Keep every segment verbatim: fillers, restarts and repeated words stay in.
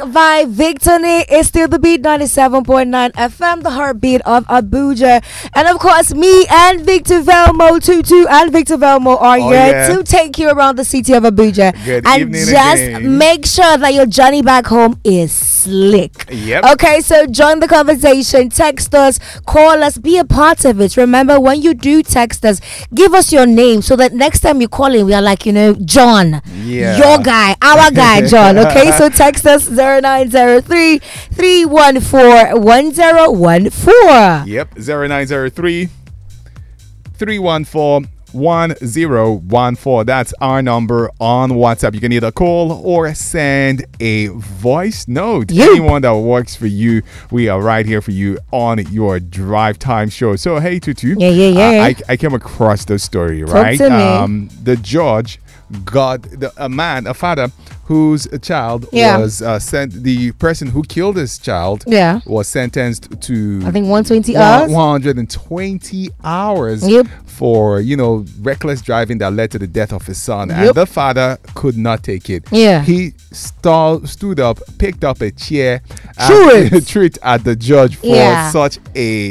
by Victony. It's still the beat ninety-seven point nine F M, the heartbeat of Abuja. And of course, me and Victor Velmo, Tutu and Victor Velmo are Oh, here yeah. to take you around the city of Abuja. Good and evening just again. make sure that your journey back home is slick. Yep. Okay, so join the conversation, text us, call us, be a part of it. Remember, when you do text us, give us your name so that next time you call in, we are like, you know, John, Yeah. your guy, our guy, John. Okay, so text us zero nine zero three, three one four, one zero one four. Yep, zero nine zero three, three one four, one zero one four. That's our number on WhatsApp. You can either call or send a voice note. Yep. Anyone that works for you, we are right here for you on your drive time show. So, hey, Tutu. Yeah, yeah, yeah. I, I, I came across the story, Talk right? to me. Um, the judge got the, a man, a father, whose child Yeah. was uh, sent, the person who killed his child Yeah. was sentenced to I think one hundred twenty one- hours. one hundred twenty hours Yep. for, you know, reckless driving that led to the death of his son. And Yep. the father could not take it. Yeah. He stall, stood up, picked up a chair, Threw and it. threw it at the judge for Yeah. such a,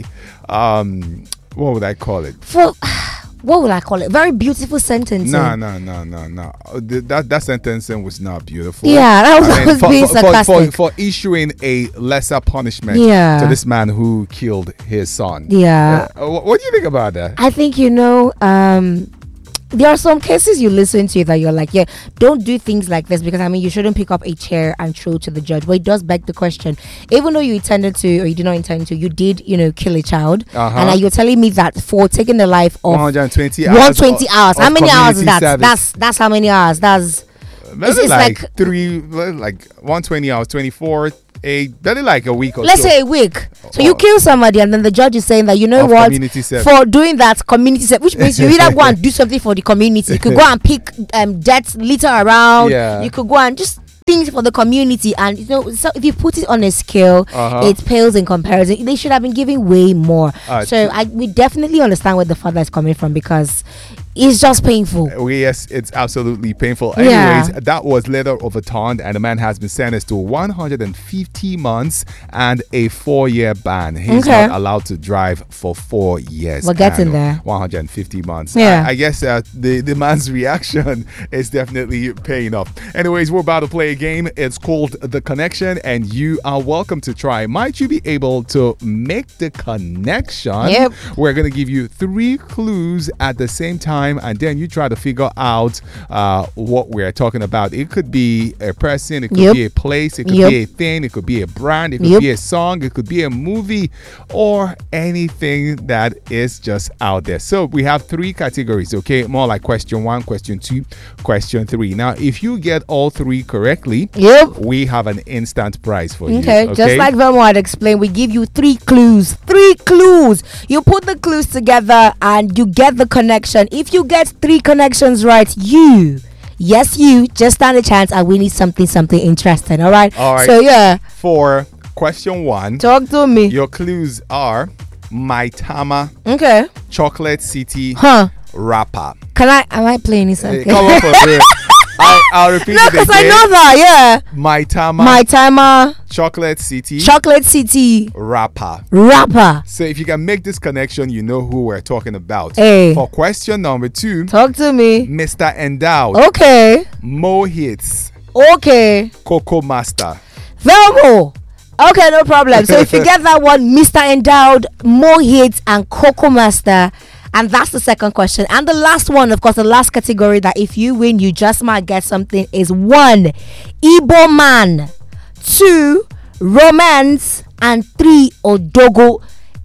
um, what would I call it? For what would I call it? Very beautiful sentencing. No, no, no, no, no. Uh, th- That that sentencing was not beautiful. Yeah, that was, I that mean, was for, being for, for, sarcastic. for, for issuing a lesser punishment Yeah. to this man who killed his son. Yeah. Uh, wh- what do you think about that? I think, you know, um, there are some cases you listen to that you're like, yeah, don't do things like this, because I mean, you shouldn't pick up a chair and throw to the judge. But it does beg the question, even though you intended to or you did not intend to, you did, you know, kill a child. Uh-huh. And uh, you're telling me that for taking the life of one hundred twenty hours. one hundred twenty of- hours. How of many hours is community that? service. That's that's how many hours? That's Maybe it's- it's like, like- three, like one hundred twenty hours, twenty-four, a maybe like a week or let's so. say a week. So Oh. you kill somebody, and then the judge is saying that, you know Of what, community service. for doing that community service, which means you either go and do something for the community. You could go and pick um dead litter around. Yeah. You could go and just things for the community, and you know, so if you put it on a scale, Uh-huh. it pales in comparison. They should have been giving way more. Uh, so I we definitely understand where the father is coming from, because it's just painful. Uh, yes, it's absolutely painful. Yeah. Anyways, that was later overturned, and the man has been sentenced to one hundred fifty months and a four-year ban. He's Okay. not allowed to drive for four years. We're getting and there. one hundred fifty months. Yeah. I, I guess uh, the, the man's reaction is definitely paying off. Anyways, we're about to play a game. It's called The Connection, and you are welcome to try. Might you be able to make the connection? Yep. We're going to give you three clues at the same time, and then you try to figure out uh, what we're talking about. It could be a person, it could Yep. be a place, it could Yep. be a thing, it could be a brand, it could Yep. be a song, it could be a movie, or anything that is just out there. So we have three categories, okay? More like question one, question two, question three. Now, if you get all three correctly, Yep. we have an instant prize for Okay, you. just like Velmo had explained, we give you three clues. Three clues. You put the clues together and you get the connection. If you get three connections right, you, yes, you, just stand a chance and we need something, something interesting. All right. All right. So yeah, For question one, talk to me. your clues are Maitama, Okay. Chocolate City, Huh? Rapper. Can I? Am I playing this? Hey, Okay. come on for real. I'll, I'll repeat No, it because I again. know that. Yeah. Maitama, My timer. Chocolate City, Chocolate City. Rapper. Rapper. So if you can make this connection, you know who we're talking about. Hey. For question number two, Talk to me. Mister Endowed, Okay. Mo Hits, Okay. Coco Master. Velmo. Okay, no problem. So if you get that one, Mister Endowed, More Hits, and Coco Master. And that's the second question. And the last one, of course, the last category that if you win, you just might get something is one, Igbo Man, two, Romance, and three, Odogo.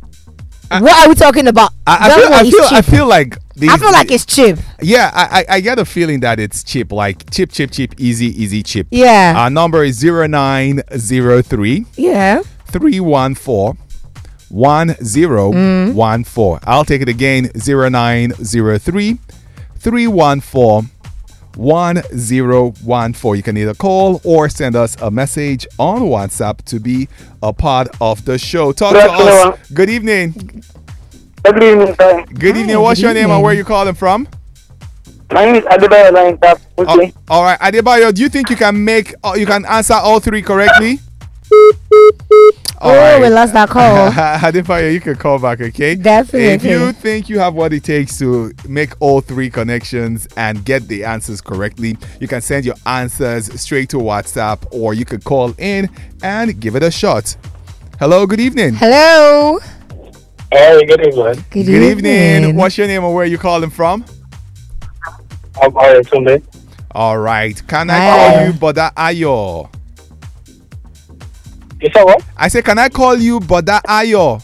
What are we talking about? I, I, That feel, one I, is feel, I cheap. feel like these, I feel like it's cheap. yeah, I, I I get a feeling that it's cheap, like cheap, cheap, cheap, easy, easy, cheap. Yeah. Our number is zero nine zero three Yeah. three one four one zero one four. I'll take it again, zero nine zero three three one four one zero one four. You can either call or send us a message on WhatsApp to be a part of the show. Talk Good to afternoon. us. Good evening. Good evening, sir. Good Hi, evening. What's good your name and evening. where you calling from? My name is Adebayo Line Tap. Okay. Oh, all right, Adebayo, do you think you can make uh, you can answer all three correctly? All Oh, right. we lost that call. Adebayo, you can call back, okay? Definitely. If you think you have what it takes to make all three connections and get the answers correctly, you can send your answers straight to WhatsApp, or you could call in and give it a shot. Hello, good evening. Hello. Hey, good evening. Good, Good evening. What's your name and where are you calling from? I'm Aaron Tunde. All right. Can I Hi. call you Boda Ayo? You said what? I say, can I call you Boda Ayo?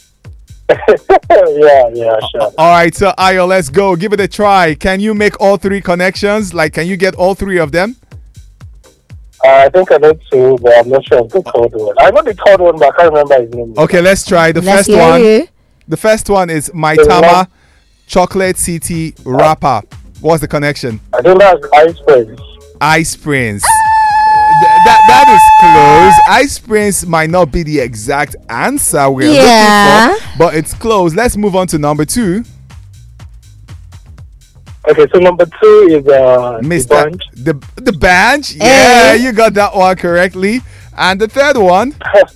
yeah, yeah, sure. All right, so Ayo, let's go. Give it a try. Can you make all three connections? Like, can you get all three of them? Uh, I think I know two, but I'm not sure of the third one. I know the third one, but I can't remember his name. Okay, let's try. The Let's first hear one. you. The first one is My The Tama one- Chocolate City Rapper. What's the connection? I think that's Ice Prince. Ice Prince. Th- that that is close. Ice Prince might not be the exact answer we're Yeah. looking for, but it's close. Let's move on to number two. Okay, so number two is uh, Mister The Bunch. The the Bench. Yeah, Hey. you got that one correctly. And the third one.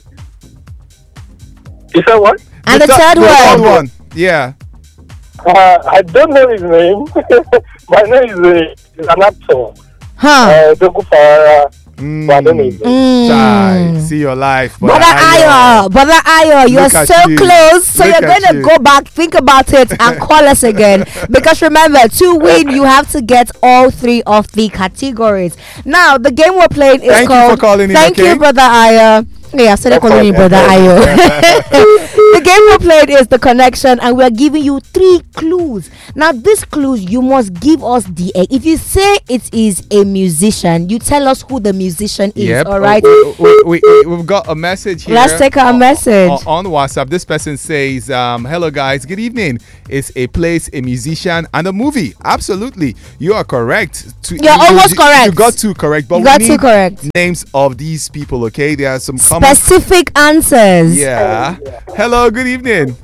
You said what? And the, th- third the third one. one. Yeah. Uh, I don't know his name. My name is, uh, is an actor. Huh. Uh, Dogu Farah. Mm. But I don't know his name. Chai, Mm. see your life. Brother Ayo, Brother Ayo, you're Look at so you. close. So Look you're at going to you. go back, think about it, and call us again. Because remember, to win, you have to get all three of the categories. Now, the game we're playing is Thank you called. for calling in, Thank okay? you, Brother Ayo. Yeah, I started calling you Brother Ayo. The game we're playing is The Connection, and we're giving you three clues. Now, these clues, you must give us the. If you say it is a musician, you tell us who the musician is. Yep. All right. We, we, we, we've got a message here. Let's take our on- message. On, on WhatsApp. This person says, um, hello guys, good evening. It's a place, a musician, and a movie. Absolutely. You are correct. To, You're almost correct. You got two correct. But You got we two need correct. names of these people, okay? There are some common. Specific answers. Yeah. Hello, good evening.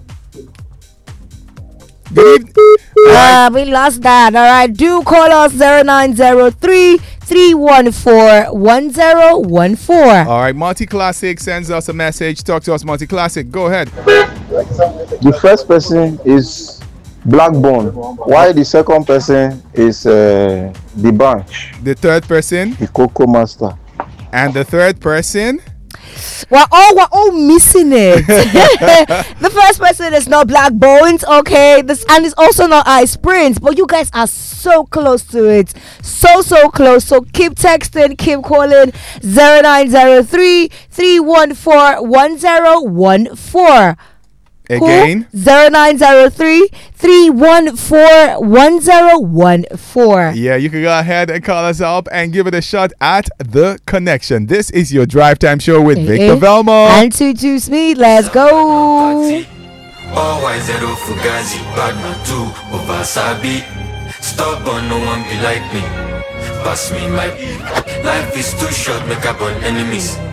Good evening. Uh, we lost that. All right. Do call us zero nine zero three three one four one zero one four. All right, Multi Classic sends us a message. Talk to us, Multi Classic. Go ahead. The first person is Blackbone, while the second person is uh, The Bunch, The third person the Coco Master. and the third person. We're all we're all missing it. The first person is not Black Bones, okay? This and it's also not Ice Prince, but you guys are so close to it, so so close. So keep texting, keep calling zero nine zero three three one four one zero one four. Again. zero nine zero three three one four one zero one four. Yeah, you can go ahead and call us up and give it a shot at The Connection. This is your Drive Time Show with Eh, Victor eh. Velmo. And Tutu Smith, let's go. All white zero fugazi, bad man too, over sabi. Stubborn, no one be like me. Pass me my life is too short, make up on enemies.